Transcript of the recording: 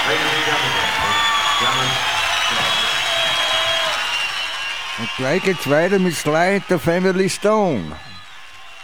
Und gleich geht's weiter mit Sly, der Family Stone.